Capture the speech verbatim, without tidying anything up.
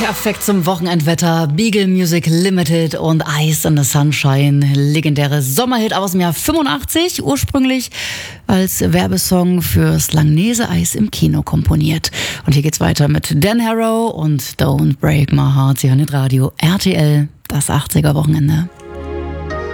Perfekt zum Wochenendwetter. Beagle Music Limited und Ice in the Sunshine. Legendäre Sommerhit aus dem Jahr fünfundachtzig. Ursprünglich als Werbesong fürs Langnese-Eis im Kino komponiert. Und hier geht's weiter mit Dan Harrow und Don't Break My Heart. Sie hören das Radio R T L, das achtziger Wochenende.